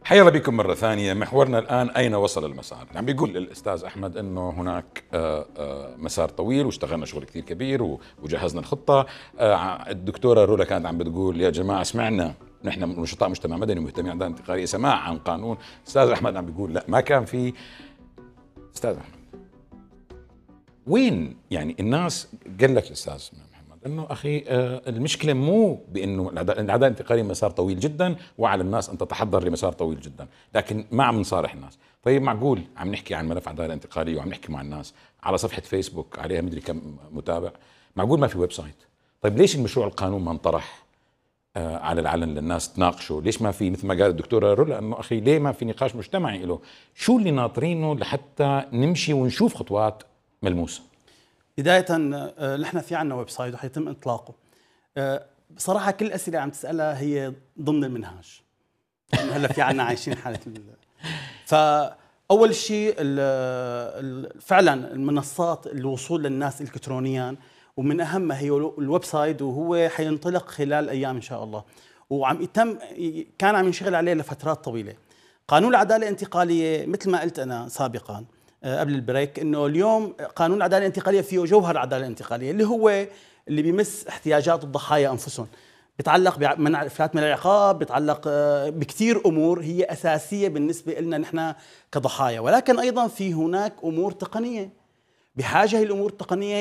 حيا الله بكم مرة ثانية. محورنا الآن أين وصل المسار؟ عم بيقول الأستاذ أحمد أنه هناك مسار طويل واشتغلنا شغل كثير كبير وجهزنا الخطة. الدكتورة رولا كانت عم بتقول يا جماعة سمعنا، نحن نشطاء مجتمع مدني ومهتمين عن انتقالية سماع عن قانون. أستاذ أحمد عم بيقول لا، ما كان في. أستاذ أحمد، وين يعني الناس؟ قال لك الأستاذ انه اخي المشكله مو بانه العداله الانتقاليه مسار طويل جدا وعلى الناس ان تتحضر لمسار طويل جدا، لكن ما عم نصارح الناس. طيب معقول عم نحكي عن ملف عداله انتقاليه وعم نحكي مع الناس على صفحه فيسبوك عليها مدري كم متابع، معقول ما في ويب سايت؟ طيب ليش المشروع القانون ما انطرح على العلن للناس تناقشه؟ ليش ما في مثل ما قال الدكتوره رولا انه اخي ليه ما في نقاش مجتمعي له؟ شو اللي ناطرينه لحتى نمشي ونشوف خطوات ملموسه؟ بداية نحن في عنا ويب سايت وحيتم إطلاقه. بصراحة كل الأسئلة عم تسألها هي ضمن المنهاج. هلا في عنا عايشين حالة فأول شيء فعلا المنصات الوصول للناس إلكترونيا، ومن أهمها هي الويب سايت، وهو حينطلق خلال أيام إن شاء الله. كان عم ينشغل عليه لفترات طويلة. قانون العدالة الانتقالية مثل ما قلت أنا سابقا قبل البريك، انه اليوم قانون العداله الانتقاليه فيه جوهر العداله الانتقاليه اللي هو اللي بيمس احتياجات الضحايا انفسهم، بيتعلق بمنع الافلات من العقاب، بيتعلق بكثير امور هي اساسيه بالنسبه لنا نحن كضحايا. ولكن ايضا في هناك امور تقنيه بحاجه، هي الامور التقنيه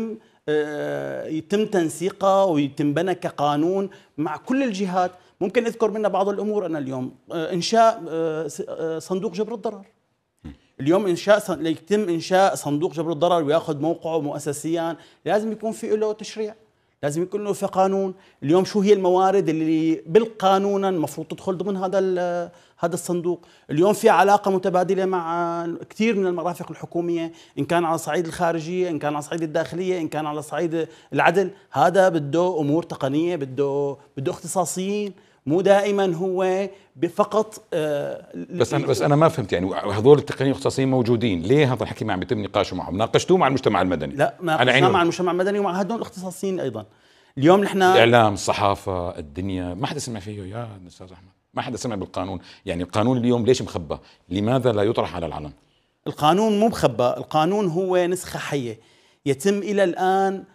يتم تنسيقها ويتم بنى كقانون مع كل الجهات. ممكن اذكر منها بعض الامور. انا اليوم انشاء صندوق جبر الضرر. اليوم ليتم انشاء صندوق جبر الضرر وياخذ موقعه مؤسسيا، لازم يكون في له تشريع، لازم يكون له في قانون. اليوم شو هي الموارد اللي بالقانون المفروض تدخل ضمن هذا الصندوق؟ اليوم في علاقه متبادله مع كثير من المرافق الحكوميه، ان كان على صعيد الخارجيه، ان كان على صعيد الداخليه، ان كان على صعيد العدل. هذا بده امور تقنيه، بده اختصاصيين، مو دائما هو فقط. بس انا ما فهمت، يعني هذول التقنيين الاختصاصيين موجودين، ليه هذا الحكي ما عم يتم نقاشه معهم؟ ناقشتوه مع المجتمع المدني؟ لا، ناقشناه مع المجتمع المدني ومع هدول الاختصاصيين ايضا. اليوم نحن الاعلام، الصحافه، الدنيا، ما حدا سمع فيه يا استاذ احمد، ما حدا سمع بالقانون. يعني القانون اليوم ليش مخبى؟ لماذا لا يطرح على العلن؟ القانون مو مخبى، القانون هو نسخه حيه يتم الى الان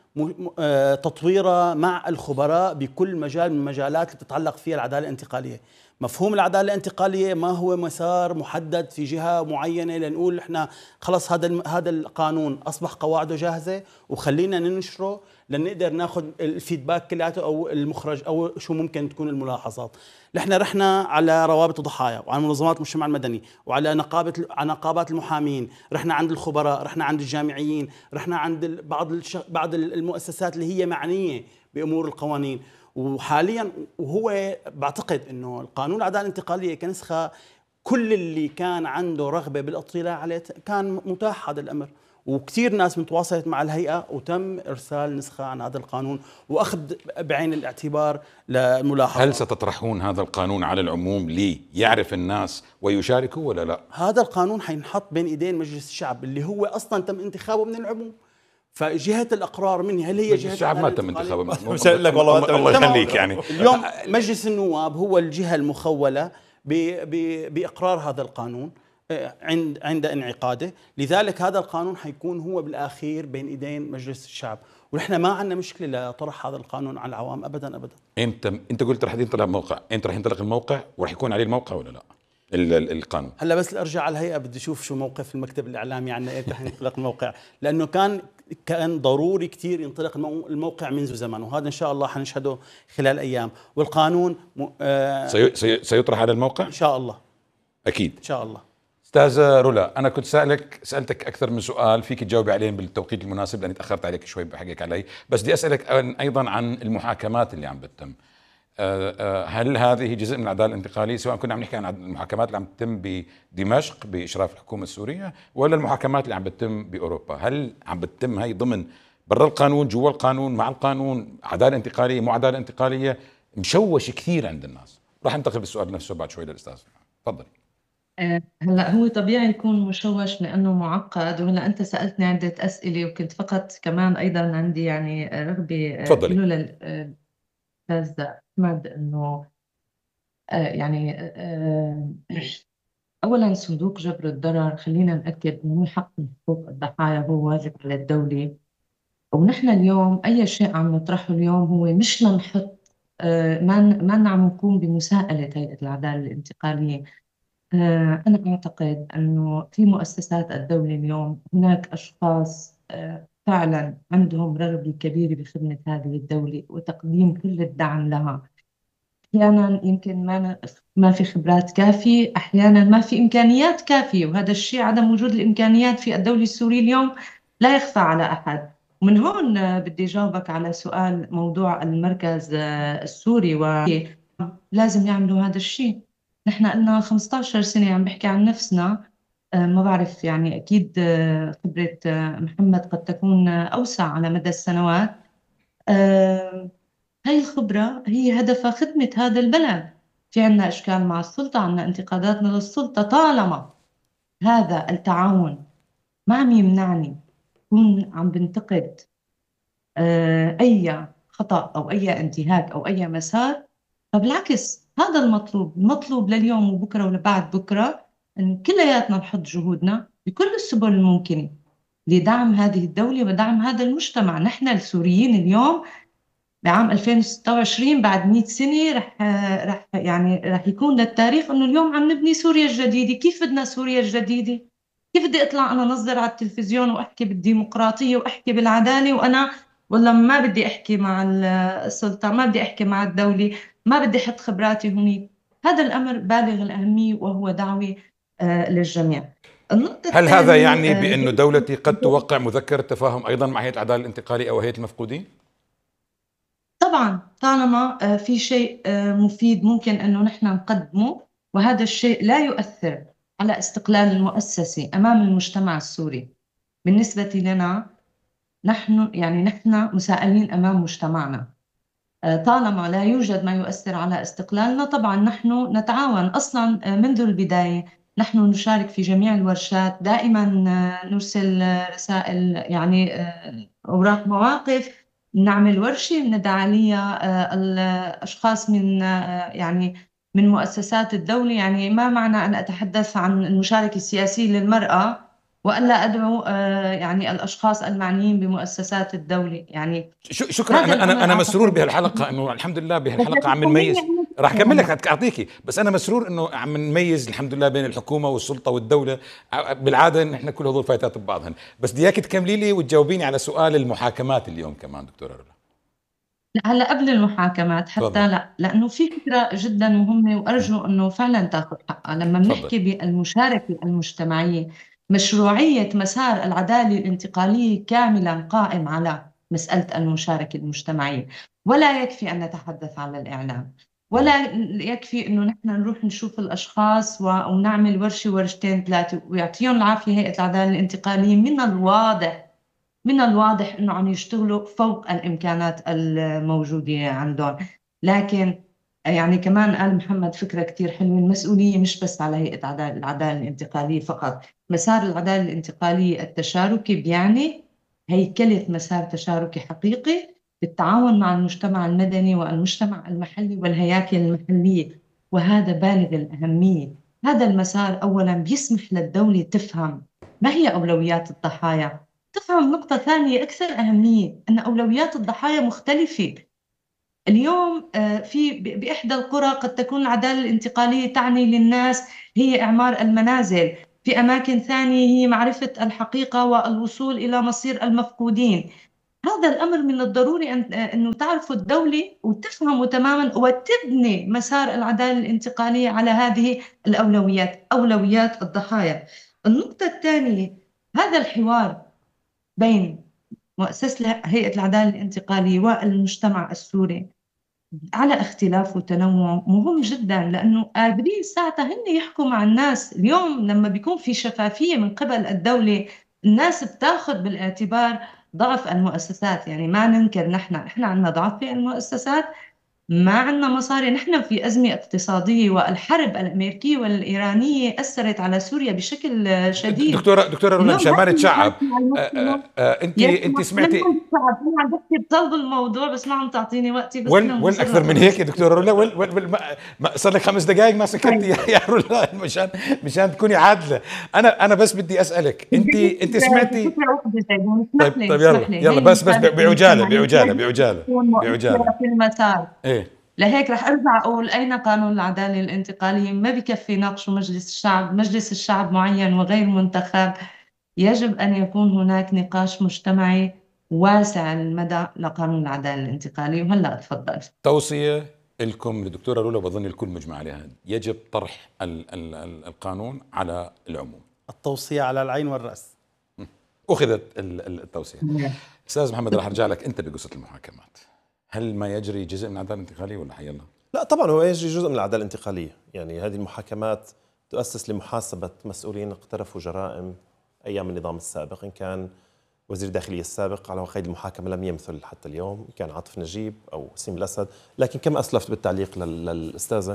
تطويرها مع الخبراء بكل مجال من المجالات اللي تتعلق فيها العداله الانتقاليه. مفهوم العداله الانتقاليه ما هو مسار محدد في جهه معينه لنقول احنا خلص هذا القانون اصبح قواعده جاهزه وخلينا ننشره لنقدر ناخذ الفيدباك كلياته او المخرج او شو ممكن تكون الملاحظات. نحن رحنا على روابط الضحايا وعلى منظمات المجتمع المدني وعلى نقابات المحامين، رحنا عند الخبراء، رحنا عند الجامعيين، رحنا عند بعض المؤسسات اللي هي معنيه بامور القوانين. وحاليا وهو بعتقد انه القانون العداله الانتقاليه كنسخه، كل اللي كان عنده رغبه بالاطلاع عليه كان متاح هذا الامر، وكثير ناس متواصلت مع الهيئه وتم ارسال نسخه عن هذا القانون واخذ بعين الاعتبار للملاحظه. هل ستطرحون هذا القانون على العموم ليعرف الناس ويشاركوا ولا لا؟ هذا القانون حينحط بين ايدين مجلس الشعب اللي هو اصلا تم انتخابه من العموم، فجهه الاقرار مني هل هي جهه الشعب ما تم انتخابه؟ مش لك والله الله يخليك. يعني اليوم مجلس النواب هو الجهه المخوله باقرار هذا القانون عند انعقاده، لذلك هذا القانون حيكون هو بالاخير بين ايدين مجلس الشعب، ونحن ما عندنا مشكله لطرح هذا القانون على العوام ابدا ابدا. انت قلت رح ينطلق موقع، انت رح ينطلق الموقع ورح يكون عليه الموقع ولا لا؟ القانون هلا بس ارجع على الهيئه بدي اشوف شو موقف المكتب الاعلامي عنا ايه رح ينطلق الموقع، لانه كان ضروري كثير ينطلق الموقع منذ زمن، وهذا ان شاء الله حنشهده خلال ايام. والقانون سيطرح على الموقع ان شاء الله، اكيد ان شاء الله. استاذة رولا، انا كنت سالتك اكثر من سؤال، فيك تجاوبي عليهم بالتوقيت المناسب لاني تاخرت عليك شوي بحقك علي، بس بدي اسالك ايضا عن المحاكمات اللي عم بتتم. هل هذه جزء من العداله الانتقاليه، سواء كنا عم نحكي عن المحاكمات اللي عم تتم بدمشق باشراف الحكومه السوريه ولا المحاكمات اللي عم بتتم باوروبا؟ هل عم بتتم هي ضمن برا القانون، جوا القانون، مع القانون، عداله انتقاليه مو عداله انتقاليه؟ مشوش كثير عند الناس. راح انتقل بالسؤال نفسه بعد شوي للاستاذ. تفضلي. هلا هو طبيعي يكون مشوش لأنه معقد، وهلا أنت سألتني عدة أسئلة وكنت فقط كمان أيضا عندي رغبة تفضلي. أقوله للأستاذ أحمد إنه يعني أولا صندوق جبر الضرر، خلينا نأكد أنه حق من حقوق الضحايا، هو واجب على الدولة. ونحن اليوم أي شيء عم نطرحه اليوم هو مش لنحط ما عم نقوم بمساءلة هيئة العدالة الانتقالية. أنا أعتقد أنه في مؤسسات الدولة اليوم هناك أشخاص فعلا عندهم رغبة كبيرة بخدمة هذه الدولة وتقديم كل الدعم لها. أحيانا يمكن ما في خبرات كافية، أحيانا ما في إمكانيات كافية، وهذا الشيء عدم وجود الإمكانيات في الدولة السورية اليوم لا يخفى على أحد. ومن هون بدي جاوبك على سؤال موضوع المركز السوري، ولازم يعملوا هذا الشيء. نحن قلنا 15 سنة عم بحكي عن نفسنا. ما بعرف يعني أكيد خبرة محمد قد تكون أوسع على مدى السنوات. آه، هاي الخبرة هي هدفها خدمة هذا البلد. في عنا إشكال مع السلطة، عنا انتقاداتنا للسلطة، طالما هذا التعاون ما عم يمنعني كون عم بنتقد أي خطأ أو أي انتهاك أو أي مسار. فبالعكس هذا المطلوب لليوم وبكرة ولبعد بكرة، أن كلياتنا نحط جهودنا بكل السبل الممكنة لدعم هذه الدولة ودعم هذا المجتمع. نحن السوريين اليوم بعام 2026 بعد 100 سنة رح يكون للتاريخ انه اليوم عم نبني سوريا الجديدة. كيف بدنا سوريا الجديدة؟ كيف بدي اطلع انا نظر على التلفزيون واحكي بالديمقراطية واحكي بالعدالة وانا والله ما بدي احكي مع السلطة، ما بدي احكي مع الدولة، ما بدي احط خبراتي هني؟ هذا الامر بالغ الاهمية وهو دعوة للجميع. النقطة هل هذا الثانية يعني بأنه دولتي قد توقع مذكرة تفاهم أيضا مع هيئة العدالة الانتقالية أو هيئة المفقودين؟ طبعا طالما في شيء مفيد ممكن أنه نحن نقدمه، وهذا الشيء لا يؤثر على استقلال المؤسسة أمام المجتمع السوري. بالنسبة لنا نحن مسائلين أمام مجتمعنا. طالما لا يوجد ما يؤثر على استقلالنا، طبعا نحن نتعاون أصلا منذ البداية. نحن نشارك في جميع الورشات دائما، نرسل رسائل يعني أوراق مواقف، نعمل ورشة ندعى عليها الأشخاص من يعني من مؤسسات الدولة. يعني ما معنى أن أتحدث عن المشاركة السياسية للمرأة وألا أدعو يعني الأشخاص المعنيين بمؤسسات الدولة؟ يعني شكرا. هذا انا الأمر انا مسرور أعتقد بهالحلقه، انه الحمد لله بس بهالحلقه عم تفهميني نميز. يعني راح اكمل لك يعني اعطيكي، بس انا مسرور انه عم نميز الحمد لله بين الحكومه والسلطه والدوله. بالعاده نحن كل هذول فايتات ببعضهن. بس بدي اياك تكملي لي وتجاوبيني على سؤال المحاكمات اليوم كمان دكتوره رولا. هلا قبل المحاكمات تفضل. حتى، لا لأنه في فكرة جدا مهمة وأرجو أنه فعلا تاخذ حقها لما تفضل. بنحكي بالمشاركة المجتمعية. مشروعية مسار العدالة الانتقالية كاملا قائم على مسألة المشاركة المجتمعية. ولا يكفي أن نتحدث على الإعلام، ولا يكفي أنه نحن نروح نشوف الأشخاص ونعمل ورشة ورشتين ثلاثة ويعطيهم العافية هيئة العدالة الانتقالية. من الواضح انه عم يشتغلوا فوق الامكانات الموجوده عندهم. لكن يعني كمان قال محمد فكره كثير حلوه، المسؤوليه مش بس على هيئه العداله الانتقاليه فقط. مسار العداله الانتقاليه التشاركي بيعني هيكله مسار تشاركي حقيقي بالتعاون مع المجتمع المدني والمجتمع المحلي والهياكل المحليه، وهذا بالغ الاهميه. هذا المسار اولا بيسمح للدوله تفهم ما هي اولويات الضحايا، تفهم نقطة ثانية أكثر أهمية، أن أولويات الضحايا مختلفة. اليوم بإحدى القرى قد تكون العدالة الانتقالية تعني للناس هي إعمار المنازل، في أماكن ثانية هي معرفة الحقيقة والوصول إلى مصير المفقودين. هذا الأمر من الضروري أنه تعرف الدولة وتفهمه تماما وتبني مسار العدالة الانتقالية على هذه الأولويات، أولويات الضحايا. النقطة الثانية، هذا الحوار بين مؤسسة هيئة العدالة الانتقالية والمجتمع السوري على اختلاف وتنوع مهم جدا، لأنه قادرين ساعتها هن يحكوا مع الناس. اليوم لما بيكون في شفافية من قبل الدولة، الناس بتاخذ بالاعتبار ضعف المؤسسات. يعني ما ننكر، نحن عندنا ضعف في المؤسسات، ما عندنا مصاري. نحن في أزمة اقتصادية، والحرب الأمريكية والإيرانية أثرت على سوريا بشكل شديد. دكتورة رولا، اليوم مشان ما ما فينا نتشعب، نحكي عن المشكلة. انت سمعتي لما الشعب أنا عم بحكي بصلب الموضوع، بس ما عم تعطيني وقتي، بس وين كنا وين وصلنا اكثر من هيك خلاص. يا دكتورة رولا؟ صار لك 5 دقائق ما سكتي طيب، يا رولا، مشان تكوني عادلة. انا بس بدي اسالك، انت سمعتي؟ فكرة واحدة سيدنا، طيب اسمح لي طيب، اسمح يلا لي، يلا، هي بس المشاركة بعجالة المجتمعية بعجالة يجب أن بعجالة تكون بعجالة. مؤثرة في المسار. ايه، لهيك رح أرجع أقول: أين قانون العدالة الانتقالية؟ ما بكفي ناقشه مجلس الشعب، مجلس الشعب معين وغير منتخب. يجب أن يكون هناك نقاش مجتمعي واسع المدى لقانون العدالة الانتقالية. وهلأ تفضل. توصية لكم للدكتورة رولا، بظن الكل مجمع عليها، يجب طرح القانون على العموم. التوصية على العين والرأس. أخذت التوصية. أستاذ محمد، راح أرجع لك أنت بقصة المحاكمات. هل ما يجري جزء من العدالة الانتقالية ولا حيلا؟ لا طبعا هو يجري جزء من العدالة الانتقالية. يعني هذه المحاكمات تؤسس لمحاسبة مسؤولين اقترفوا جرائم أيام النظام السابق، إن كان وزير الداخلية السابق على قيد المحاكمة لم يمثل حتى اليوم، إن كان عاطف نجيب أو وسيم الأسد. لكن كما أسلفت بالتعليق للأستاذة،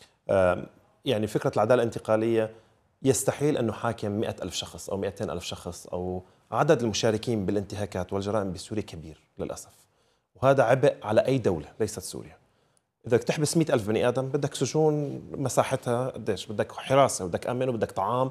يعني فكرة العدالة الانتقالية يستحيل أن نحاكم 100,000 شخص أو 200,000 شخص، أو عدد المشاركين بالانتهاكات والجرائم بسوريا كبير للأسف، وهذا عبء على أي دولة ليست سوريا. إذا بدك تحبس 100,000 بني آدم بدك سجون مساحتها قديش، بدك حراسة وبدك أمن وبدك طعام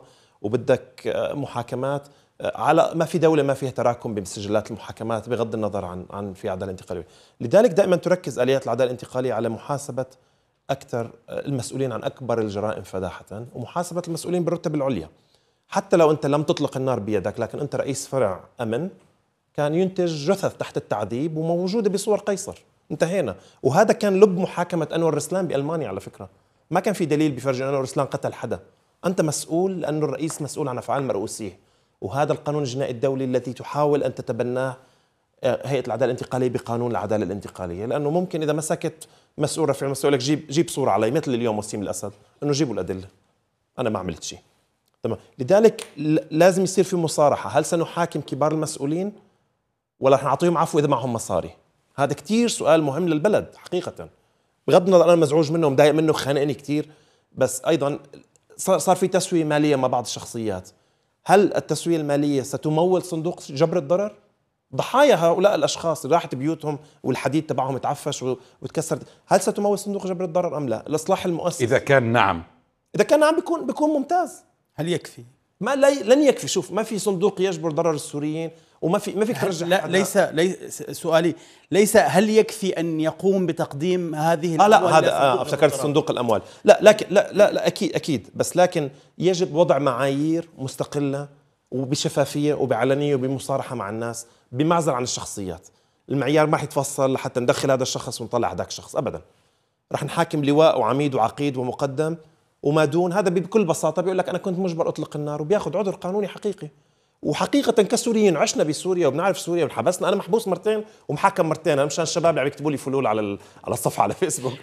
وبدك محاكمات. على ما في دولة ما فيها تراكم بسجلات المحاكمات بغض النظر عن في عدالة انتقالية. لذلك دائما تركز آليات العدالة الانتقالية على محاسبة أكثر المسؤولين عن أكبر الجرائم فداحة، ومحاسبة المسؤولين بالرتب العليا. حتى لو أنت لم تطلق النار بيدك، لكن أنت رئيس فرع أمن كان ينتج جثث تحت التعذيب وموجودة بصور قيصر، انتهينا. وهذا كان لب محاكمة أنور رسلان بألمانيا على فكرة، ما كان في دليل بفرج أنور رسلان قتل حدا. أنت مسؤول لأنه الرئيس مسؤول عن أفعال مرؤوسيه، وهذا القانون الجنائي الدولي الذي تحاول أن تتبناه هيئة العدالة الانتقالية بقانون العدالة الانتقالية. لأنه ممكن إذا مسكت مسؤول رفع المسؤول لك جيب صورة علي مثل اليوم وسيم الأسد، أنه جيبوا الأدلة، أنا ما عملت شيء. تمام. لذلك لازم يصير في مصارحة، هل سنحاكم كبار المسؤولين ولا رح نعطيهم عفو إذا معهم مصاري؟ هذا كتير سؤال مهم للبلد حقيقة، بغض النظر أنا مزعوج منه ومضايق منه خانقني كتير، بس أيضا صار في تسوية مالية مع بعض الشخصيات. هل التسوية المالية ستمول صندوق جبر الضرر؟ ضحايا هؤلاء الأشخاص اللي راحت بيوتهم والحديد تبعهم تعفش وتكسر، هل ستمول صندوق جبر الضرر أم لا؟ الإصلاح المؤسسي إذا كان نعم، إذا كان نعم بيكون ممتاز. هل يكفي؟ ما لن يكفي. شوف، ما في صندوق يجبر ضرر السوريين، وما فيك ترجع. لا، ليس سؤالي ليس هل يكفي أن يقوم بتقديم هذه لا الأموال هذا افتكرت صندوق الأموال. لا لكن لا أكيد بس لكن يجب وضع معايير مستقلة وبشفافية وبعلنية وبمصارحة مع الناس بمعزل عن الشخصيات. المعيار ما يتفصل لحتى ندخل هذا الشخص ونطلع هذاك الشخص أبدا. رح نحاكم لواء وعميد وعقيد ومقدم وما دون هذا بكل بساطة بيقول لك أنا كنت مجبر أطلق النار، وبياخذ عذر قانوني حقيقي. وحقيقة كسوريين عشنا بسوريا وبنعرف سوريا وانحبسنا. أنا محبوس مرتين ومحاكم مرتين، أنا مشان الشباب اللي عم يكتبوا لي فلول على الصفحة على فيسبوك.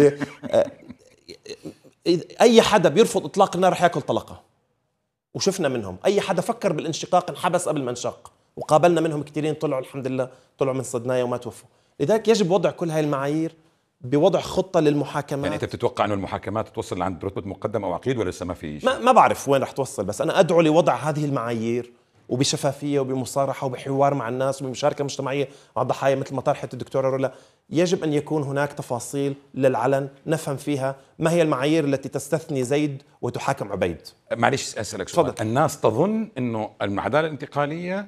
أي حدا بيرفض إطلاق النار رح ياكل طلقة، وشفنا منهم. أي حدا فكر بالانشقاق انحبس قبل ما انشق، وقابلنا منهم كثيرين طلعوا الحمد لله طلعوا من صدنايا وما توفوا. لذلك يجب وضع كل هاي المعايير بوضع خطة للمحاكمات. يعني أنت بتتوقع أنه المحاكمات توصل لعند رتبة مقدم أو عقيد، ولا لسه ما في شيء؟ ما بعرف وين رح توصل، بس أنا أدعو لوضع هذه المعايير وبشفافية وبمصارحة وبحوار مع الناس وبمشاركة مجتمعية مع الضحايا مثل ما طرحت الدكتورة رولا. يجب أن يكون هناك تفاصيل للعلن نفهم فيها ما هي المعايير التي تستثني زيد وتحاكم عبيد. معلش أسألك سؤال. تفضل. الناس تظن أنه العدالة الانتقالية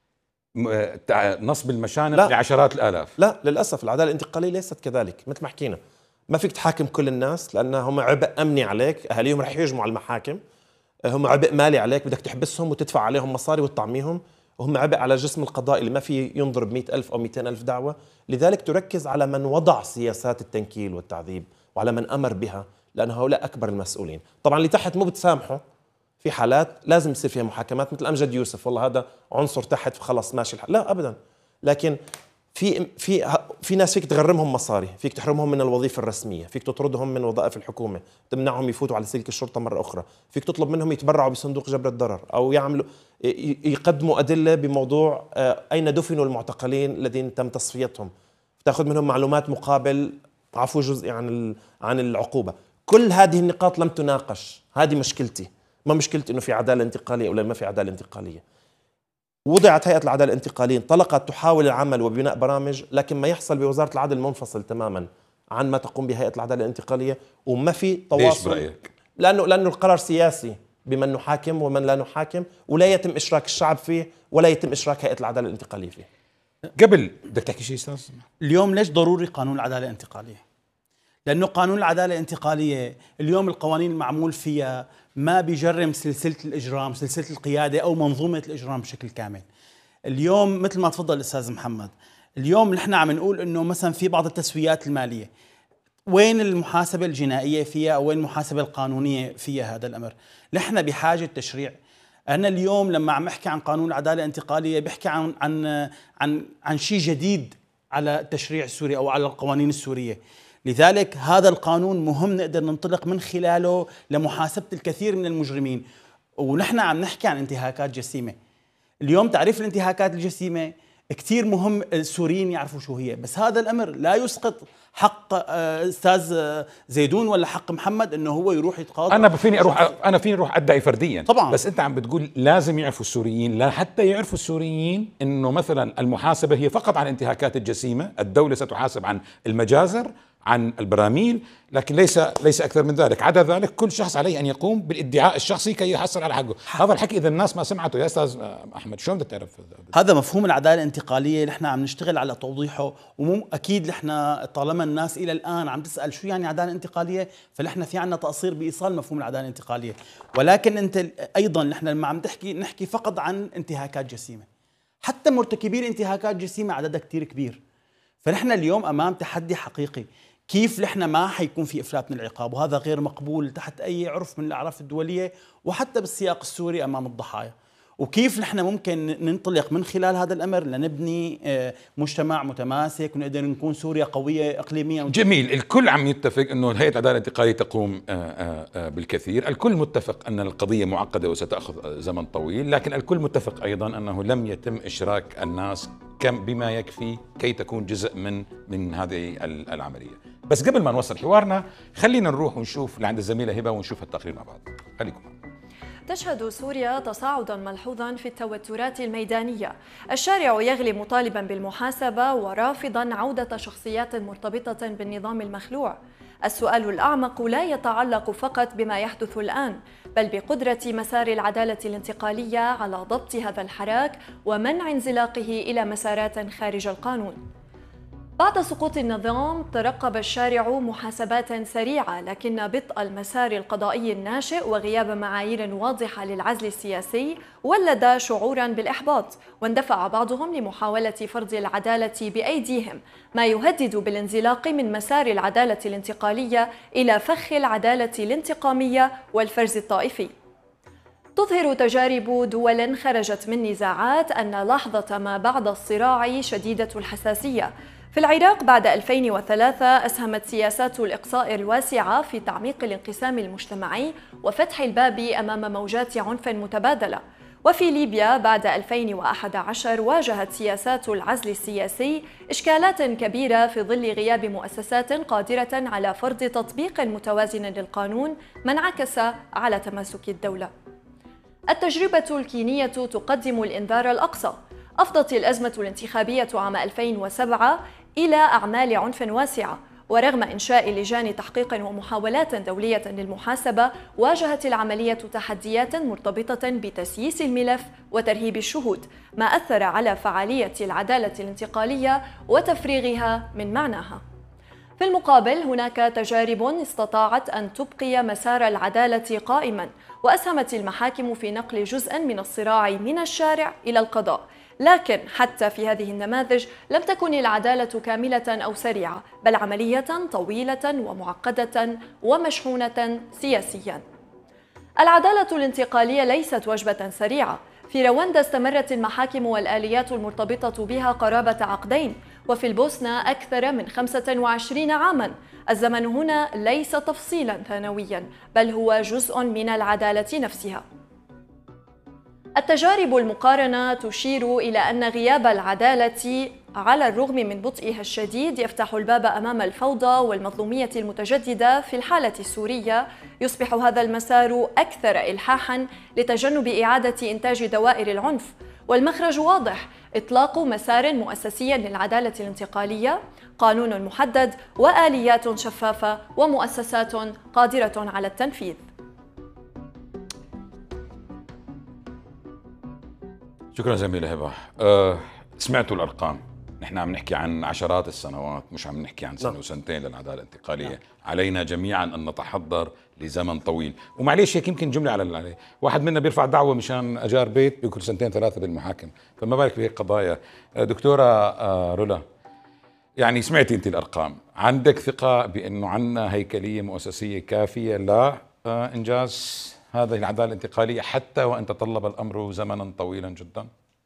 نصب المشانق لا. لعشرات الآلاف. لا للأسف العدالة الانتقالية ليست كذلك. مثل ما حكينا ما فيك تحاكم كل الناس لأنهم عبء أمني عليك، أهاليهم رح يهجموا على المحاكم، هم عبء مالي عليك، بدك تحبسهم وتدفع عليهم مصاري وتطعميهم، وهم عبء على الجسم القضائي اللي ما في ينظر ب100,000 أو 200,000 دعوة. لذلك تركز على من وضع سياسات التنكيل والتعذيب وعلى من أمر بها، لأن هؤلاء أكبر المسؤولين. طبعا اللي تحت مو بتسامحوا، في حالات لازم يصير فيها محاكمات مثل أمجد يوسف، والله هذا عنصر تحت فخلص ماشي الحال، لا أبدا. لكن في ناس فيك تغرمهم مصاري، فيك تحرمهم من الوظيفة الرسمية، فيك تطردهم من وظائف الحكومة، تمنعهم يفوتوا على سلك الشرطة مرة أخرى، فيك تطلب منهم يتبرعوا بصندوق جبر الضرر أو يقدموا أدلة بموضوع أين دفنوا المعتقلين الذين تم تصفيتهم، تأخذ منهم معلومات مقابل عفو جزئي عن العقوبة. كل هذه النقاط لم تناقش. هذه مشكلتي، ما مشكلتي إنه في عدالة انتقالية ولا ما في عدالة انتقالية. وضعت هيئة العدالة الانتقالية، انطلقت تحاول العمل وبناء برامج، لكن ما يحصل بوزارة العدل منفصل تماما عن ما تقوم بهيئة العدالة الانتقالية، وما في تواصل. ليش برأيك؟ لأنه القرار سياسي بمن نحاكم ومن لا نحاكم، ولا يتم إشراك الشعب فيه ولا يتم إشراك هيئة العدالة الانتقالية فيه. قبل بدك تحكي شيء استاذ؟ اليوم ليش ضروري قانون العدالة الانتقالية؟ لأنه قانون العدالة الانتقالية اليوم القوانين المعمول فيها ما بيجرم سلسلة الإجرام، سلسلة القيادة أو منظومة الإجرام بشكل كامل. اليوم مثل ما تفضل الأستاذ محمد، اليوم نحن عم نقول إنه مثلا في بعض التسويات المالية، وين المحاسبة الجنائية فيها أو وين المحاسبة القانونية فيها هذا الأمر؟ نحن بحاجة تشريع. أنا اليوم لما عم أحكي عن قانون العدالة الانتقالية بحكي عن شيء جديد على التشريع السوري أو على القوانين السورية. لذلك هذا القانون مهم نقدر ننطلق من خلاله لمحاسبة الكثير من المجرمين. ونحن عم نحكي عن انتهاكات جسيمة. اليوم تعريف الانتهاكات الجسيمة كثير مهم السوريين يعرفوا شو هي، بس هذا الأمر لا يسقط حق أستاذ زيدون ولا حق محمد إنه هو يروح يتقاضى. أنا فيني أروح أدعي فرديا طبعا، بس أنت عم بتقول لازم يعرفوا السوريين، لا حتى يعرفوا السوريين إنه مثلا المحاسبة هي فقط عن الانتهاكات الجسيمة، الدولة ستحاسب عن المجازر، عن البراميل، لكن ليس أكثر من ذلك. عدا ذلك كل شخص عليه أن يقوم بالادعاء الشخصي كي يحصل على حقه. هذا الحكي إذا الناس ما سمعته يا أستاذ أحمد شلون بدك تعرف؟ هذا مفهوم العدالة الانتقالية نحن عم نشتغل على توضيحه، ومو أكيد نحن طالما الناس إلى الآن عم تسأل شو يعني عدالة انتقالية، فنحن في عنا تقصير بإيصال مفهوم العدالة الانتقالية. ولكن أنت أيضا نحن لما عم نحكي فقط عن انتهاكات جسيمة، حتى مرتكبي الانتهاكات الجسيمة عددها كتير كبير. فنحن اليوم أمام تحدي حقيقي، كيف نحن ما حيكون في إفلات من العقاب، وهذا غير مقبول تحت أي عرف من الأعراف الدولية وحتى بالسياق السوري أمام الضحايا. وكيف نحن ممكن ننطلق من خلال هذا الأمر لنبني مجتمع متماسك ونقدر نكون سوريا قوية إقليميا. جميل. الكل عم يتفق أنه هيئة العدالة الانتقالية تقوم بالكثير، الكل متفق أن القضية معقدة وستأخذ زمن طويل، لكن الكل متفق أيضا أنه لم يتم إشراك الناس بما يكفي كي تكون جزء من هذه العملية. بس قبل ما نوصل حوارنا خلينا نروح ونشوف لعند الزميلة هبة ونشوف التقرير مع بعض. خليكم. تشهد سوريا تصاعدا ملحوظا في التوترات الميدانية. الشارع يغلي مطالبا بالمحاسبة ورافضا عودة شخصيات مرتبطة بالنظام المخلوع. السؤال الأعمق لا يتعلق فقط بما يحدث الآن، بل بقدرة مسار العدالة الانتقالية على ضبط هذا الحراك ومنع انزلاقه إلى مسارات خارج القانون. بعد سقوط النظام ترقب الشارع محاسبات سريعة، لكن بطء المسار القضائي الناشئ وغياب معايير واضحة للعزل السياسي ولد شعورا بالإحباط، واندفع بعضهم لمحاولة فرض العدالة بأيديهم، ما يهدد بالانزلاق من مسار العدالة الانتقالية إلى فخ العدالة الانتقامية والفرز الطائفي. تظهر تجارب دول خرجت من نزاعات أن لحظة ما بعد الصراع شديدة الحساسية. في العراق بعد 2003 أسهمت سياسات الإقصاء الواسعة في تعميق الانقسام المجتمعي وفتح الباب أمام موجات عنف متبادلة. وفي ليبيا بعد 2011 واجهت سياسات العزل السياسي إشكالات كبيرة في ظل غياب مؤسسات قادرة على فرض تطبيق متوازن للقانون، ما انعكس على تماسك الدولة. التجربة الكينية تقدم الإنذار الأقصى. أفضت الأزمة الانتخابية عام 2007 إلى أعمال عنف واسعة، ورغم إنشاء لجان تحقيق ومحاولات دولية للمحاسبة، واجهت العملية تحديات مرتبطة بتسييس الملف وترهيب الشهود، ما أثر على فعالية العدالة الانتقالية وتفريغها من معناها. في المقابل هناك تجارب استطاعت أن تبقي مسار العدالة قائما، وأسهمت المحاكم في نقل جزءا من الصراع من الشارع إلى القضاء. لكن حتى في هذه النماذج لم تكن العدالة كاملة أو سريعة، بل عملية طويلة ومعقدة ومشحونة سياسيا. العدالة الانتقالية ليست وجبة سريعة. في رواندا استمرت المحاكم والآليات المرتبطة بها قرابة عقدين، وفي البوسنة أكثر من 25 عاما. الزمن هنا ليس تفصيلا ثانويا، بل هو جزء من العدالة نفسها. التجارب المقارنة تشير إلى أن غياب العدالة على الرغم من بطئها الشديد يفتح الباب أمام الفوضى والمظلومية المتجددة في الحالة السورية، يصبح هذا المسار أكثر إلحاحاً لتجنب إعادة إنتاج دوائر العنف، والمخرج واضح: إطلاق مسار مؤسسي للعدالة الانتقالية، قانون محدد وآليات شفافة ومؤسسات قادرة على التنفيذ. شكرا زميلة هبة. سمعتوا الأرقام، نحن عم نحكي عن عشرات السنوات، مش عم نحكي عن سنة وسنتين للعدالة الانتقالية. علينا جميعا أن نتحضر لزمن طويل. ومعليش هيك يمكن جملة عليه، واحد منا بيرفع دعوة مشان أجار بيت بكل سنتين ثلاثة بالمحاكم، فما بالك بهيك قضايا. دكتورة رولا، يعني سمعتي أنت الأرقام، عندك ثقة بأنه عنا هيكلية مؤسسية كافية لإنجاز هذه العدالة الانتقالية حتى وإن تطلب الأمر زمنا طويلا جدا؟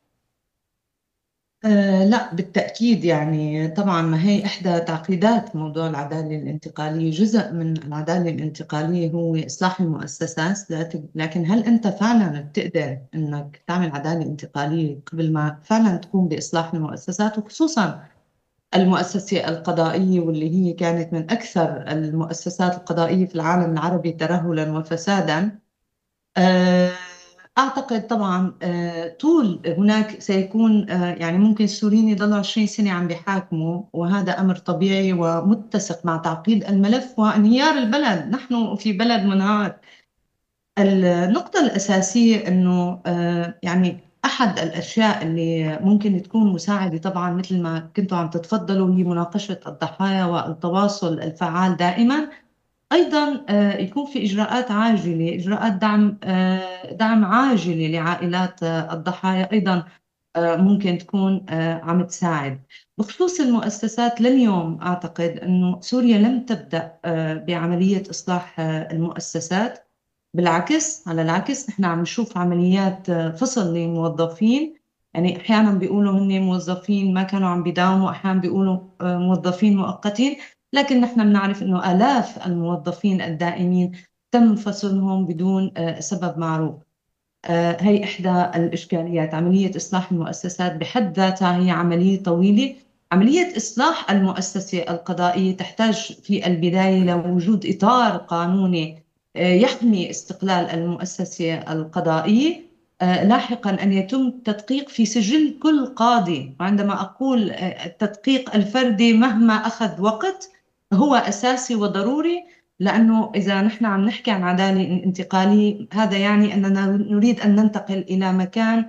لا بالتأكيد، يعني طبعا ما هي إحدى تعقيدات موضوع العدالة الانتقالية. جزء من العدالة الانتقالية هو إصلاح المؤسسات، لكن هل أنت فعلا بتقدر أنك تعمل عدالة انتقالية قبل ما فعلا تقوم بإصلاح المؤسسات، وخصوصا المؤسسة القضائية واللي هي كانت من أكثر المؤسسات القضائية في العالم العربي ترهلا وفسادا؟ أعتقد طبعا طول هناك سيكون يعني ممكن السوريين يضلوا 20 سنة عم بيحاكموا، وهذا أمر طبيعي ومتسق مع تعقيد الملف وانهيار البلد. نحن في بلد منهار. النقطة الأساسية أنه يعني أحد الأشياء اللي ممكن تكون مساعدة طبعا مثل ما كنتوا عم تتفضلوا هي مناقشة الضحايا والتواصل الفعال دائما. أيضا يكون في إجراءات عاجلة، إجراءات دعم عاجلة لعائلات الضحايا، أيضا ممكن تكون عم تساعد. بخصوص المؤسسات، لليوم أعتقد أنه سوريا لم تبدأ بعملية إصلاح المؤسسات. بالعكس، على العكس نحن عم نشوف عمليات فصل لموظفين، يعني أحيانا بيقولوا هن موظفين ما كانوا عم بيداوموا، أحيانا بيقولوا موظفين مؤقتين، لكن نحن بنعرف أنه آلاف الموظفين الدائمين تم فصلهم بدون سبب معروف. هي إحدى الإشكاليات. عملية إصلاح المؤسسات بحد ذاتها هي عملية طويلة. عملية إصلاح المؤسسة القضائية تحتاج في البداية لوجود إطار قانوني يحمي استقلال المؤسسة القضائية، لاحقا أن يتم التدقيق في سجل كل قاضي. وعندما أقول التدقيق الفردي مهما أخذ وقت هو أساسي وضروري، لأنه إذا نحن عم نحكي عن عدالة انتقالية هذا يعني أننا نريد أن ننتقل إلى مكان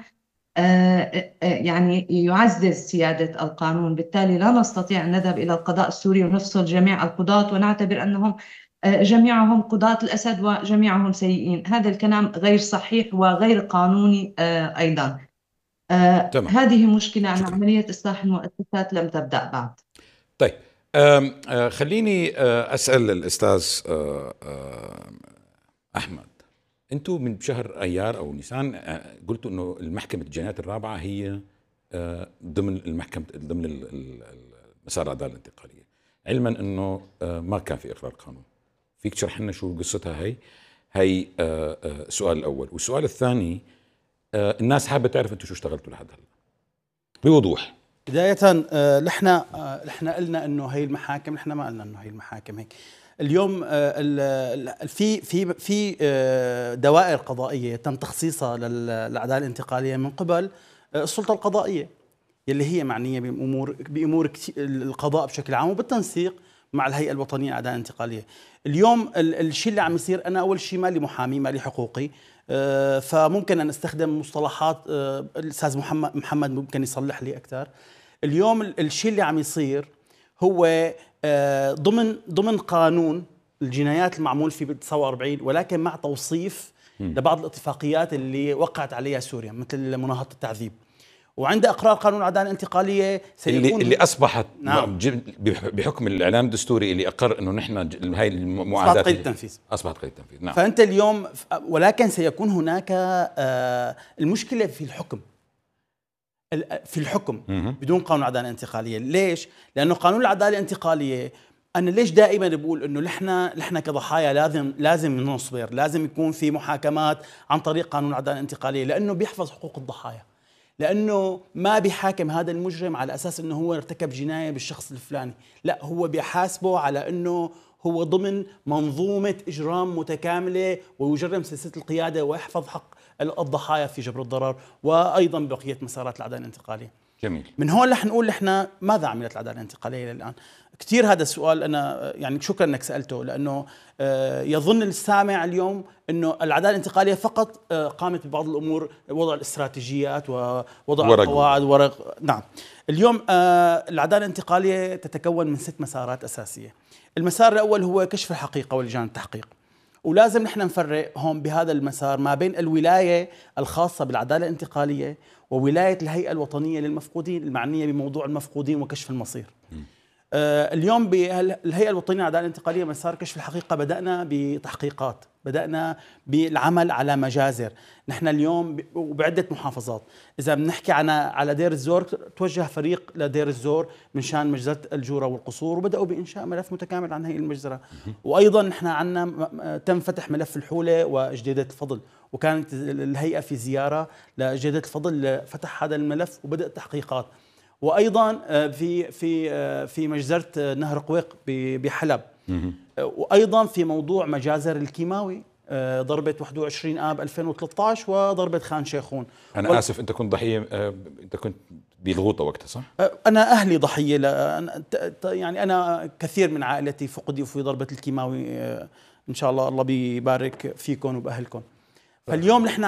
يعني يعزز سيادة القانون. بالتالي لا نستطيع أن نذهب إلى القضاء السوري ونفصل جميع القضاة ونعتبر أنهم جميعهم قضاة الأسد وجميعهم سيئين. هذا الكلام غير صحيح وغير قانوني أيضا. هذه مشكلة أن عملية إصلاح المؤسسات لم تبدأ بعد. طيب خليني أسأل الأستاذ أحمد، أنتوا من شهر أيار أو نيسان قلتوا أنه المحكمة الجنايات الرابعة هي ضمن مسار العدالة الانتقالية، علما أنه ما كان في إقرار قانون. فيك تشرح لنا شو قصتها؟ هي السؤال الأول. والسؤال الثاني، الناس حابة تعرف أنتوا شو اشتغلتوا لحد هلا بوضوح. بداية نحن قلنا انه هي المحاكم، نحن ما قلنا انه هي المحاكم هيك. اليوم في دوائر قضائية تم تخصيصها للعدالة الانتقالية من قبل السلطة القضائية يلي هي معنية بأمور القضاء بشكل عام وبالتنسيق مع الهيئة الوطنية للعدالة الانتقالية. اليوم الشيء اللي عم يصير، أنا أول شيء مالي محامي، مالي حقوقي، فممكن أن أستخدم مصطلحات الأستاذ محمد ممكن يصلح لي أكثر. اليوم الشيء اللي عم يصير هو ضمن قانون الجنايات المعمول فيه ب 49، ولكن مع توصيف لبعض الاتفاقيات اللي وقعت عليها سوريا مثل مناهضة التعذيب. وعند إقرار قانون العدالة الانتقالية اللي أصبحت نعم بحكم الإعلام الدستوري اللي أقر أنه نحن هاي المعاهدات أصبحت قيد التنفيذ. أصبحت قيد التنفيذ. نعم. فأنت اليوم، ولكن سيكون هناك المشكلة في الحكم بدون قانون العدالة الانتقالية. ليش؟ لأنه قانون العدالة الانتقالية، أنا ليش دائما بقول إنه نحن كضحايا لازم نصبر، لازم يكون في محاكمات عن طريق قانون العدالة الانتقالية، لأنه بيحفظ حقوق الضحايا. لأنه ما بيحاكم هذا المجرم على أساس أنه هو ارتكب جناية بالشخص الفلاني، لا، هو بيحاسبه على أنه هو ضمن منظومة إجرام متكاملة ويجرم سلسلة القيادة ويحفظ حق الضحايا في جبر الضرر وأيضا بقية مسارات العدالة الانتقالية. جميل. من هون رح نقول نحن ماذا عملت العدالة الانتقالية إلى الآن؟ كثير هذا السؤال أنا يعني شكرا أنك سألته، لأنه يظن السامع اليوم أنه العدالة الانتقالية فقط قامت ببعض الأمور، وضع الاستراتيجيات ووضع القواعد ورق. نعم، اليوم العدالة الانتقالية تتكون من 6 مسارات أساسية. المسار الأول هو كشف الحقيقة ولجان التحقيق، ولازم نحن نفرق هون بهذا المسار ما بين الولاية الخاصة بالعدالة الانتقالية وولاية الهيئة الوطنية للمفقودين المعنية بموضوع المفقودين وكشف المصير. اليوم بالهيئة الوطنية للعدالة الانتقالية مسار كشف الحقيقة بدأنا بتحقيقات، بدأنا بالعمل على مجازر. نحن اليوم وبعدة محافظات، إذا بنحكي على دير الزور توجه فريق لدير الزور من شان مجزرة الجورة والقصور، وبدأوا بإنشاء ملف متكامل عن هي المجزرة. وأيضا نحن عندنا تم فتح ملف الحولة وجديدة الفضل، وكانت الهيئة في زيارة لجديدة الفضل فتح هذا الملف وبدأ تحقيقات. وايضا في مجزره نهر قويق بحلب، وايضا في موضوع مجازر الكيماوي، ضربه 21 آب 2013 وضربه خان شيخون. انا اسف، انت كنت ضحيه، انت كنت بالغوطه وقتها صح؟ انا اهلي ضحيه، يعني انا كثير من عائلتي فقدوا في ضربه الكيماوي، ان شاء الله بيبارك فيكم وباهلكم. فاليوم نحن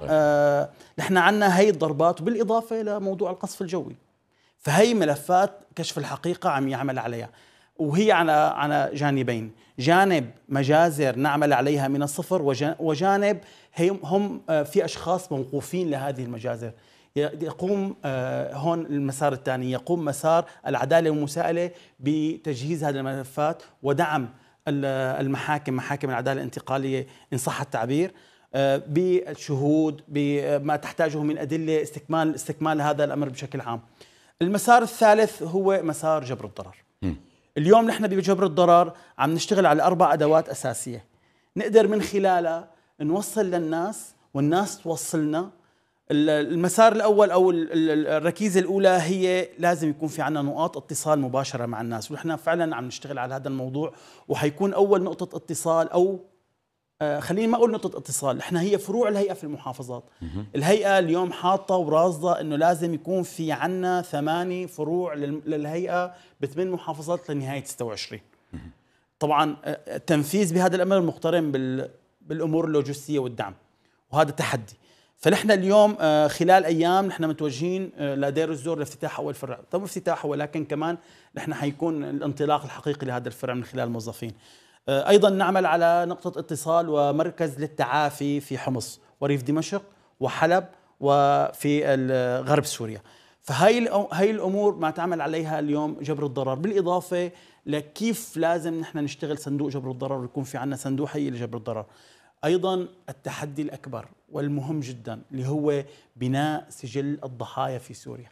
عندنا هي الضربات، وبالاضافه لموضوع القصف الجوي. فهي ملفات كشف الحقيقة عم يعمل عليها، وهي على جانبين، جانب مجازر نعمل عليها من الصفر، وجانب هم في أشخاص موقوفين لهذه المجازر. يقوم هون المسار الثاني، يقوم مسار العدالة والمساءلة بتجهيز هذه الملفات ودعم المحاكم، محاكم العدالة الانتقالية إن صح التعبير، بالشهود، بما تحتاجه من أدلة، استكمال هذا الأمر بشكل عام. المسار الثالث هو مسار جبر الضرر. اليوم نحن بجبر الضرر عم نشتغل على 4 أدوات أساسية نقدر من خلالها نوصل للناس والناس توصلنا. المسار الأول أو الركيزة الأولى هي لازم يكون في عنا نقاط اتصال مباشرة مع الناس، ونحن فعلا عم نشتغل على هذا الموضوع، وحيكون أول نقطة اتصال أو خليني ما أقول نقطة اتصال، احنا هي فروع الهيئة في المحافظات. الهيئة اليوم حاطة ورازة انه لازم يكون في عنا 8 فروع للهيئة ب8 محافظات لنهاية 26. طبعا التنفيذ بهذا الامر مقترن بالامور اللوجستية والدعم، وهذا تحدي. فنحن اليوم خلال ايام نحن متوجهين لدير الزور لافتتاح اول فرع، طبعا افتتاحه ولكن كمان نحن حيكون الانطلاق الحقيقي لهذا الفرع من خلال الموظفين. أيضا نعمل على نقطة اتصال ومركز للتعافي في حمص وريف دمشق وحلب وفي غرب سوريا. فهي الأمور ما تعمل عليها اليوم جبر الضرر، بالإضافة لكيف لازم نحن نشتغل صندوق جبر الضرر ويكون في عنا صندوق هيئي لجبر الضرر. أيضا التحدي الأكبر والمهم جدا اللي هو بناء سجل الضحايا في سوريا.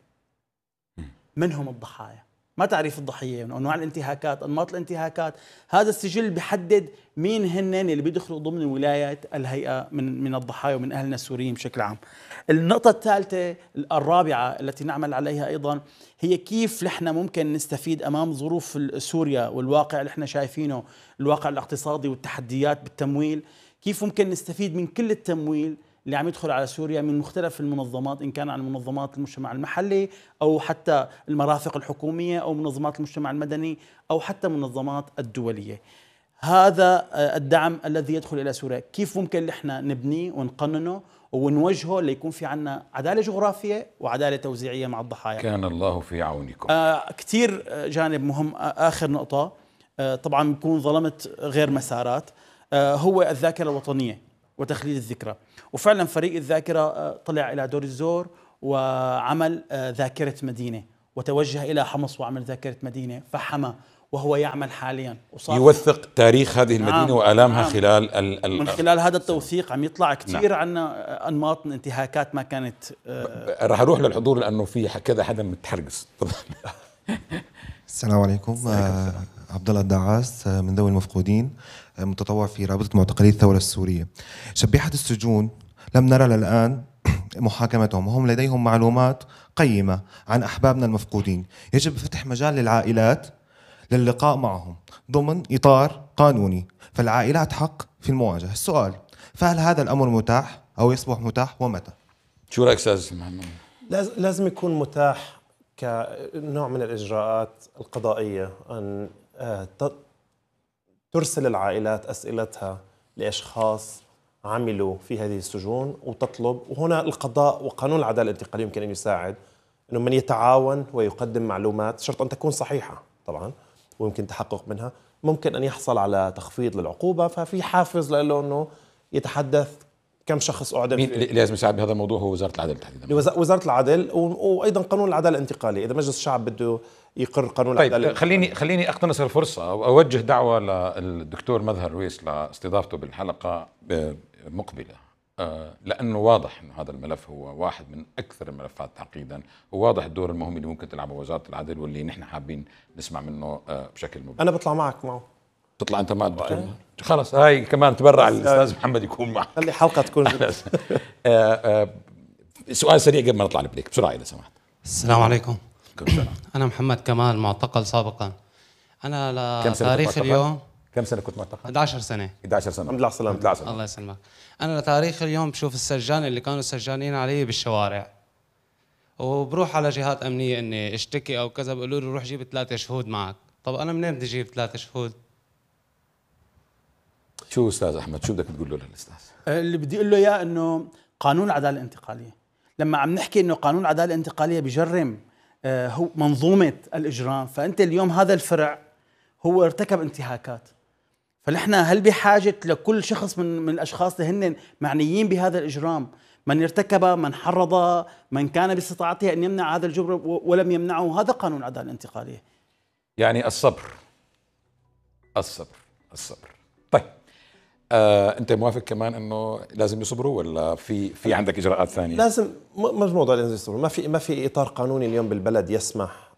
من هم الضحايا؟ ما تعريف الضحية، أنواع الانتهاكات، أنماط الانتهاكات. هذا السجل بيحدد مين هن اللي بيدخلوا ضمن ولاية الهيئة من الضحايا ومن أهلنا السوريين بشكل عام. النقطة الثالثة الرابعة التي نعمل عليها أيضا هي كيف نحن ممكن نستفيد أمام ظروف سوريا والواقع اللي احنا شايفينه، الواقع الاقتصادي والتحديات بالتمويل، كيف ممكن نستفيد من كل التمويل اللي عم يدخل على سوريا من مختلف المنظمات، إن كان عن منظمات المجتمع المحلي أو حتى المرافق الحكومية أو منظمات المجتمع المدني أو حتى منظمات الدولية. هذا الدعم الذي يدخل إلى سوريا كيف ممكن إحنا نبنيه ونقننه ونوجهه ليكون في عنا عدالة جغرافية وعدالة توزيعية مع الضحايا. كان الله في عونكم. كتير جانب مهم. آخر نقطة، طبعا بكون ظلمت غير مسارات، هو الذاكرة الوطنية وتخليد الذكرى. وفعلا فريق الذاكرة طلع إلى دور الزور وعمل ذاكرة مدينة، وتوجه إلى حمص وعمل ذاكرة مدينة فحمى، وهو يعمل حاليا يوثق تاريخ هذه المدينة وآلامها خلال من خلال هذا التوثيق عم يطلع كثير عنا أنماط انتهاكات ما كانت. راح أروح للحضور لأنه في كذا حدا متحرقص. السلام عليكم. عبد الله الدعاس من ذوي المفقودين، متطوع في رابطة معتقلي الثورة السورية. شبيحة السجون لم نرى للآن محاكمتهم، وهم لديهم معلومات قيمة عن أحبابنا المفقودين. يجب فتح مجال للعائلات للقاء معهم ضمن إطار قانوني، فالعائلات حق في المواجهة. السؤال: فهل هذا الأمر متاح أو يصبح متاح ومتى؟ شو رأيك أستاذ محمد؟ لازم يكون متاح كنوع من الإجراءات القضائية أن ترسل العائلات أسئلتها لأشخاص عملوا في هذه السجون وتطلب، وهنا القضاء وقانون العدالة الانتقالية يمكن أن يساعد أنه من يتعاون ويقدم معلومات شرط أن تكون صحيحة طبعا ويمكن تحقق منها، ممكن أن يحصل على تخفيض للعقوبة، ففي حافز له أنه يتحدث كم شخص أعدم. مين اللي لازم يساعد بهذا الموضوع؟ هو وزارة العدل تحديدا. وزارة العدل وأيضا قانون العدالة الانتقالية. إذا مجلس الشعب بده يقر قانون العدالة. طيب خليني أقتنص الفرصة وأوجه دعوة للدكتور مظهر رويس لاستضافته بالحلقة مقبلة، لأنه واضح أنه هذا الملف هو واحد من أكثر الملفات تعقيدا، وواضح الدور المهم اللي ممكن تلعبه وزارة العدل واللي نحن حابين نسمع منه بشكل مباشر. أنا بطلع معك معه. تطلع أنت مع الدكتور؟ خلاص هاي كمان تبرع الأستاذ محمد يكون معك. خلي حلقة تكون سؤال سريع قبل ما نطلع البريك بسرعة إذا سمحت. السلام عليكم. أنا محمد كمال، معتقل سابقا. أنا لتاريخ اليوم كم سنة كنت معتقل؟ 11 سنة. 11 سنة. الحمد لله على السلامة. الله يسلمك. أنا لتاريخ اليوم بشوف السجان اللي كانوا سجانين علي بالشوارع، وبروح على جهات أمنية إني اشتكي أو كذا، بيقولوا لي روح جيب 3 شهود معك. طب أنا منين بدي أجيب 3 شهود؟ شو أستاذ أحمد شو بدك تقول له للأستاذ؟ اللي بدي أقول له إياه إنه قانون العدالة الانتقالية، لما عم نحكي إنه قانون العدالة الانتقالية بيجرم هو منظومة الإجرام، فأنت اليوم هذا الفرع هو ارتكب انتهاكات، فنحن هل بحاجة لكل شخص من الأشخاص اللي هن معنيين بهذا الإجرام، من ارتكب، من حرض، من كان باستطاعته أن يمنع هذا الجبر ولم يمنعه. هذا قانون العدالة الانتقالية. يعني الصبر. طيب أنت موافق كمان إنه لازم يصبروا ولا في عندك إجراءات ثانية؟ لازم مش موضوع لازم يصبروا، ما في إطار قانوني اليوم بالبلد يسمح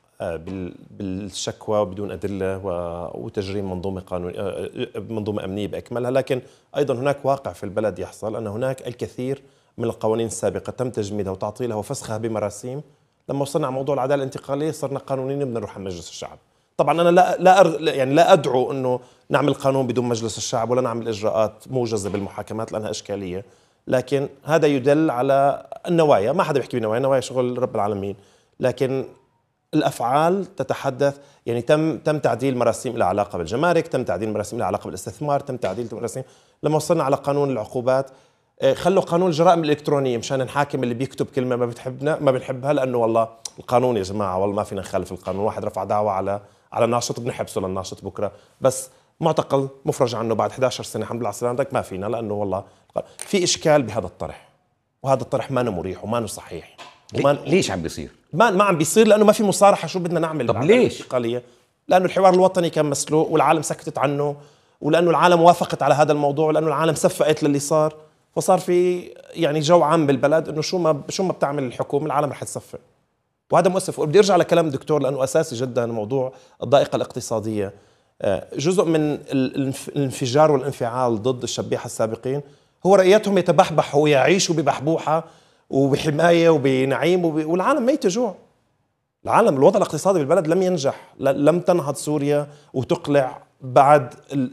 بالشكوى بدون أدلة وتجريم منظومة أمنية بأكملها، لكن أيضا هناك واقع في البلد يحصل أن هناك الكثير من القوانين السابقة تم تجميدها وتعطيلها وفسخها بمراسيم. لما وصلنا على موضوع العدالة الانتقالية صرنا قانونيين بدنا نروح على مجلس الشعب. طبعا أنا لا أدعو أنه نعمل قانون بدون مجلس الشعب ولا نعمل إجراءات موجزة بالمحاكمات لأنها إشكالية، لكن هذا يدل على النوايا. ما حدا بيحكي بنوايا شغل رب العالمين، لكن الأفعال تتحدث. يعني تم تعديل مراسيم لها علاقة بالجمارك، تم تعديل مراسيم لها علاقة بالاستثمار، تم تعديل مراسيم. لما وصلنا على قانون العقوبات خلوا قانون الجرائم الإلكترونية مشان نحاكم اللي بيكتب كلمة ما بنحبها، لأنه والله القانون يا جماعة والله ما فينا نخالف القانون. واحد رفع دعوة على ناشط بنحبسه للناشط بكرة، بس معتقل مفرج عنه بعد 11 سنة الحمد لله على سلامتك ما فينا، لأنه والله في إشكال بهذا الطرح، وهذا الطرح ما مريح وما صحيح. ليش عم بيصير؟ ما عم بيصير لأنه ما في مصارحة شو بدنا نعمل. طب ليش؟ لأنه الحوار الوطني كان مسلوق والعالم سكتت عنه، ولأنه العالم وافقت على هذا الموضوع، ولأنه العالم صفقت للي صار، فصار في يعني جو عام بالبلد إنه شو ما بتعمل الحكومة العالم رح تصفق، وهذا مؤسف. وبدي أرجع لكلام الدكتور لأنه أساسي جدا موضوع الضائقة الاقتصادية. جزء من الانفجار والانفعال ضد الشبيحة السابقين هو رأيتهم يتبحبحوا ويعيشوا ببحبوحة وبحماية وبنعيم والعالم ميت جوع. العالم الوضع الاقتصادي بالبلد لم ينجح، لم تنهض سوريا وتقلع بعد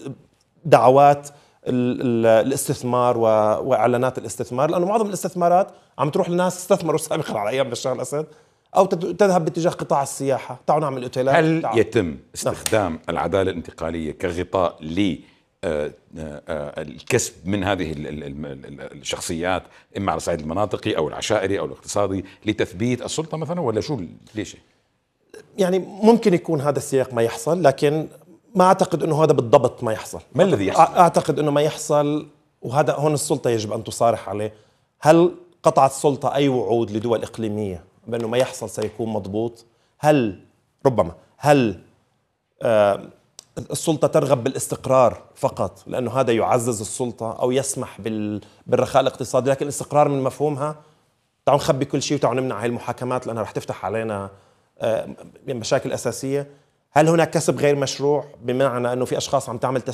دعوات الاستثمار واعلانات الاستثمار، لانه معظم الاستثمارات عم تروح لناس استثمروا سابقا على ايام بشار الاسد او تذهب باتجاه قطاع السياحه. تعالوا نعمل اوتيلات. هل يتم استخدام العداله الانتقاليه كغطاء للكسب من هذه الشخصيات اما على الصعيد المناطقي او العشائري او الاقتصادي لتثبيت السلطه مثلا، ولا شو ليش؟ يعني ممكن يكون هذا السياق ما يحصل، لكن ما أعتقد أنه هذا بالضبط ما يحصل. ما الذي يحصل؟ أعتقد أنه ما يحصل، وهذا هون السلطة يجب أن تصارح عليه. هل قطعت السلطة أي وعود لدول إقليمية بأنه ما يحصل سيكون مضبوط؟ هل السلطة ترغب بالاستقرار فقط لأنه هذا يعزز السلطة أو يسمح بالرخاء الاقتصادي، لكن الاستقرار من مفهومها تعالوا نخبي كل شيء وتعالوا نمنع هاي المحاكمات لأنها رح تفتح علينا مشاكل أساسية؟ هل هناك كسب غير مشروع بمعنى أنه في أشخاص عم تعمل